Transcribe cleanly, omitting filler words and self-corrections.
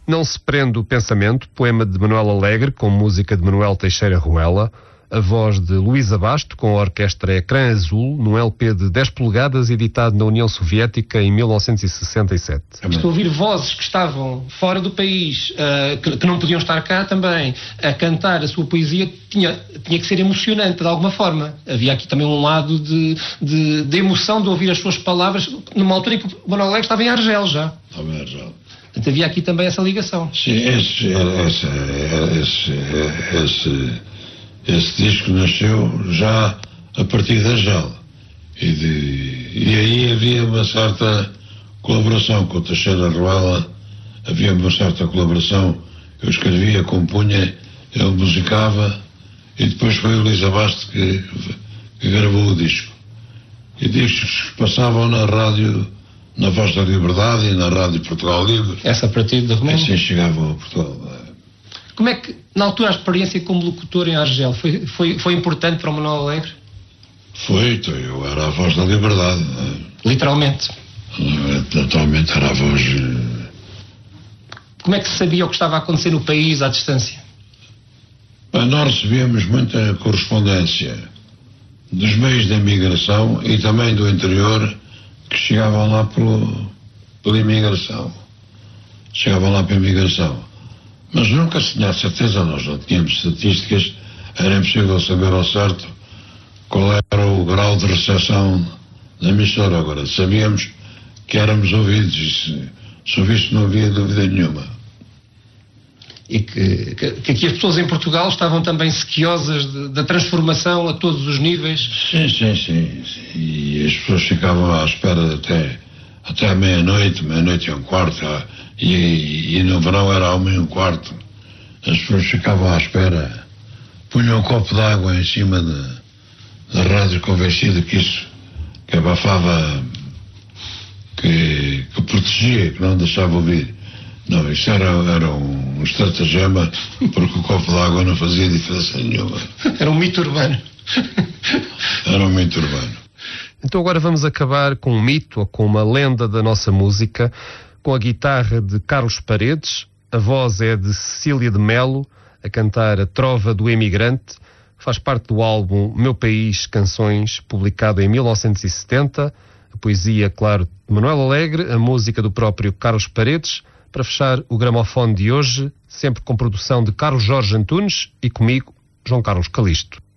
Não se prende o pensamento, poema de Manuel Alegre, com música de Manuel Teixeira Ruela, a voz de Luísa Basto, com a orquestra Ecrã Azul, num LP de 10 polegadas, editado na União Soviética em 1967. Estou a ouvir vozes que estavam fora do país, que não podiam estar cá também, a cantar a sua poesia, tinha que ser emocionante de alguma forma. Havia aqui também um lado de emoção de ouvir as suas palavras, numa altura em que o Manuel Alegre estava em Argel já. Estava em Argel. Portanto, havia aqui também essa ligação. Sim, esse disco nasceu já a partir da Argel. E aí havia uma certa colaboração com o Teixeira Ruela, havia uma certa colaboração. Eu escrevia, compunha, ele musicava, e depois foi o Luísa Basto que gravou o disco. E discos que passavam na rádio, na Voz da Liberdade e na Rádio Portugal Livre. Essa a partir de Romão? Assim chegavam a Portugal. Como é que, na altura, a experiência como locutor em Argel foi importante para o Manuel Alegre? Foi, eu era a Voz da Liberdade. Literalmente? Totalmente era a voz. Como é que se sabia o que estava a acontecer no país à distância? Nós recebíamos muita correspondência dos meios da imigração e também do interior que chegavam lá pela imigração. Chegavam lá pela imigração. Mas nunca se tinha certeza, nós não tínhamos estatísticas, era impossível saber ao certo qual era o grau de recepção da emissora. Agora, sabíamos que éramos ouvidos e sobre isso não havia dúvida nenhuma. E que aqui as pessoas em Portugal estavam também sequiosas da transformação a todos os níveis? Sim. E as pessoas ficavam à espera até meia-noite e um quarto. E no verão era 1h15. As pessoas ficavam à espera, punham um copo de água em cima da rádio convencido que isso, que abafava, que protegia, que não deixava ouvir. Não, isso era um estratagema, porque o copo de água não fazia diferença nenhuma. Era um mito urbano. Era um mito urbano. Então agora vamos acabar com um mito, ou com uma lenda da nossa música, com a guitarra de Carlos Paredes, a voz é de Cecília de Melo, a cantar a Trova do Emigrante, faz parte do álbum Meu País, Canções, publicado em 1970, a poesia, claro, de Manuel Alegre, a música do próprio Carlos Paredes, para fechar o gramofone de hoje, sempre com produção de Carlos Jorge Antunes e comigo, João Carlos Calisto.